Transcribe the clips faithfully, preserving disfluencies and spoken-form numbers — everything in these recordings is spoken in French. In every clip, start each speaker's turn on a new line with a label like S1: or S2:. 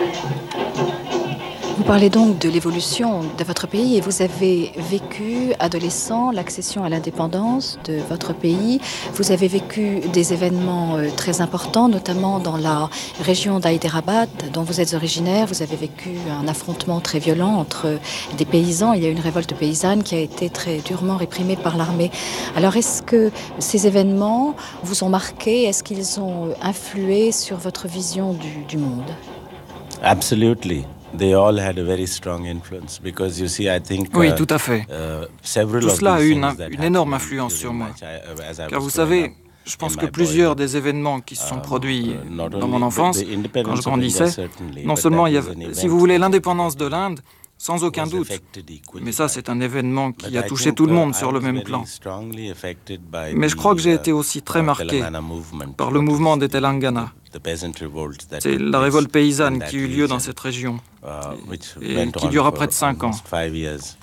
S1: Vous parlez donc de l'évolution de votre pays et vous avez vécu, adolescent, l'accession à l'indépendance de votre pays. Vous avez vécu des événements très importants, notamment dans la région d'Hyderabad, dont vous êtes originaire. Vous avez vécu un affrontement très violent entre des paysans. Il y a eu une révolte paysanne qui a été très durement réprimée par l'armée. Alors, est-ce que ces événements vous ont marqué? Est-ce qu'ils ont influé sur votre vision du, du monde?
S2: Absolutely. They all had a very strong influence because you see, I think,
S3: Oui,
S2: uh,
S3: tout à fait.
S2: uh, several
S3: Tout
S2: of
S3: cela a
S2: these
S3: eu une,
S2: things that
S3: une
S2: happened
S3: énorme influence sur
S2: during
S3: moi.
S2: my chi- uh, as I
S3: Car
S2: was
S3: vous
S2: growing
S3: savez,
S2: up
S3: je pense
S2: in
S3: que
S2: my
S3: plusieurs
S2: boyhood.
S3: des événements qui se sont
S2: Um,
S3: produits
S2: uh, not
S3: dans
S2: only
S3: mon
S2: the-
S3: enfance,
S2: the independence
S3: quand je
S2: of India,
S3: grandissais,
S2: certainly,
S3: non
S2: but
S3: seulement
S2: that
S3: il y
S2: was an
S3: avait, si
S2: event
S3: vous voulez,
S2: that
S3: l'indépendance de
S2: everybody
S3: l'Inde, sans aucun
S2: was
S3: doute.
S2: affected equally
S3: Mais ça,
S2: by.
S3: c'est un événement qui
S2: But
S3: a
S2: I
S3: touché
S2: think,
S3: tout le
S2: uh,
S3: monde
S2: I
S3: sur le
S2: was
S3: même
S2: very
S3: plan.
S2: strongly affected by
S3: Mais je crois que j'ai
S2: the,
S3: été aussi très
S2: uh,
S3: marqué
S2: Telangana movement,
S3: par le
S2: what
S3: mouvement
S2: is
S3: des
S2: the-
S3: Telangana.
S2: the peasant revolt that
S3: C'est
S2: took
S3: la
S2: place
S3: révolte
S2: in
S3: paysanne
S2: that
S3: qui eut lieu dans
S2: region,
S3: cette région
S2: uh, which
S3: et
S2: went
S3: qui
S2: on
S3: dura
S2: for
S3: près de cinq ans.
S2: almost five years.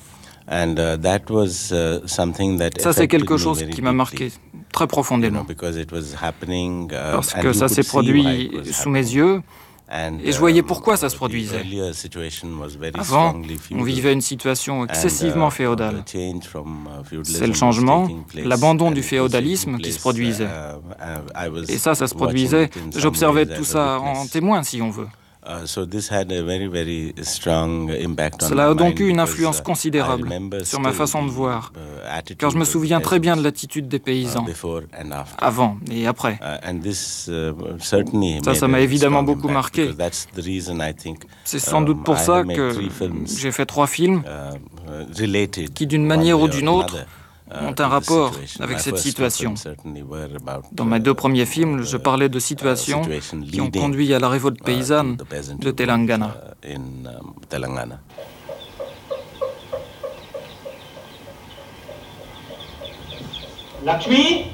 S2: And uh, that was uh, something that
S3: Ça, c'est
S2: affected
S3: quelque
S2: me
S3: chose
S2: very
S3: qui m'a marqué
S2: deeply,
S3: très
S2: you know,
S3: profondément.
S2: because it was happening, uh,
S3: Parce
S2: and
S3: que
S2: you
S3: ça
S2: could
S3: s'est
S2: see why
S3: produit
S2: it was
S3: sous mes
S2: happening.
S3: yeux
S2: And,
S3: et je voyais
S2: um,
S3: pourquoi ça
S2: uh,
S3: se
S2: the
S3: produisait.
S2: earlier situation was very
S3: Avant,
S2: strongly
S3: on
S2: feudal.
S3: vivait une situation
S2: And,
S3: excessivement
S2: uh,
S3: féodale.
S2: the change from, uh, feudalism
S3: C'est le
S2: was
S3: changement,
S2: taking place,
S3: l'abandon
S2: and
S3: du
S2: it was
S3: féodalisme
S2: taking
S3: qui se
S2: place,
S3: produisait.
S2: uh, uh, I was
S3: Et ça, ça se
S2: watching
S3: produisait.
S2: it in some
S3: J'observais
S2: ways as
S3: tout
S2: a
S3: ça en
S2: witness.
S3: témoin, si on veut.
S2: Uh, so this had a very, very strong impact on
S3: Cela
S2: my
S3: a donc
S2: mind
S3: eu une
S2: because,
S3: influence
S2: uh,
S3: considérable
S2: I remember
S3: sur ma
S2: still
S3: façon de
S2: the,
S3: voir,
S2: uh, attitude
S3: car je me
S2: of the
S3: souviens très bien de
S2: peasants,
S3: l'attitude des
S2: uh,
S3: paysans,
S2: before and after.
S3: avant et après.
S2: Uh, and this, uh, certainly
S3: Ça,
S2: made
S3: ça m'a
S2: a
S3: évidemment
S2: strong
S3: beaucoup
S2: impact
S3: marqué.
S2: because that's the reason I think,
S3: C'est sans doute
S2: um,
S3: pour
S2: I
S3: ça
S2: have made
S3: que
S2: three films,
S3: j'ai fait trois films
S2: uh, uh, related
S3: qui, d'une
S2: one
S3: manière
S2: way
S3: ou
S2: or
S3: d'une autre,
S2: another, uh,
S3: ont
S2: to
S3: un
S2: the
S3: rapport
S2: situation.
S3: avec
S2: My
S3: cette
S2: first two
S3: situation.
S2: films certainly were about,
S3: Dans mes deux premiers films,
S2: uh,
S3: je parlais de
S2: uh,
S3: situations
S2: situation
S3: qui ont
S2: leading,
S3: conduit à la révolte
S2: uh,
S3: paysanne
S2: to the peasant
S3: de
S2: revolt,
S3: Telangana.
S2: uh, in um, Telangana.
S4: Lakshmi?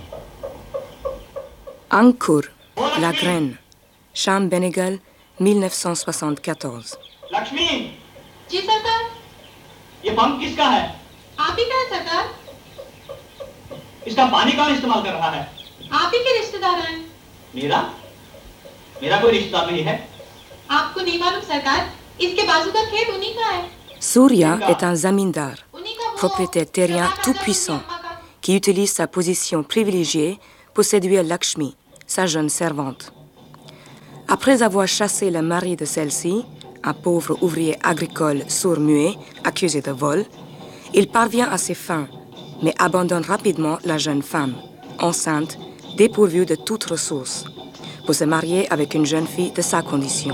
S5: Ankur, la graine. Cham Benegal, mille neuf cent soixante-quatorze.
S4: Lakshmi
S6: जी सरकार।
S4: ये पंप किसका है?
S6: आप ही का है सरकार।
S4: इसका पानी कौन इस्तेमाल कर रहा है?
S6: आप ही के रिश्तेदार हैं।
S4: मेरा मेरा कोई रिश्तेदार नहीं है।
S6: आपको नहीं मालूम सरकार, इसके बाजू का खेत उन्हीं का है।
S5: Surya est un zamindar,
S6: उन्हीं का वो
S5: propriétaire terrien
S6: सरकार
S5: tout
S6: का
S5: puissant,
S6: उनकी अम्मा का-
S5: qui utilise sa position privilégiée pour séduire Lakshmi, sa jeune servante. Après avoir chassé le mari de celle-ci, un pauvre ouvrier agricole sourd-muet accusé de vol, il parvient à ses fins, mais abandonne rapidement la jeune femme, enceinte, dépourvue de toute ressource, pour se marier avec une jeune fille de sa condition.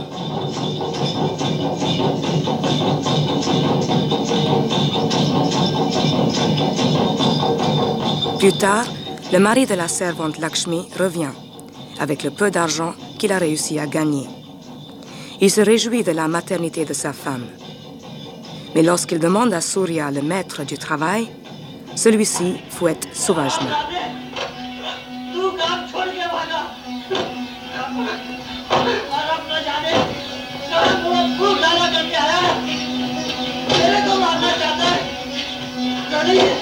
S5: Plus tard, le mari de la servante Lakshmi revient, avec le peu d'argent qu'il a réussi à gagner. Il se réjouit de la maternité de sa femme. Mais lorsqu'il demande à Surya, le maître du travail, celui-ci fouette sauvagement.
S4: तू काम छोड़ के भागा। और अब न जाने कहाँ पूरा फूल डाला करके आया है। मेरे को मारना चाहता है। नहीं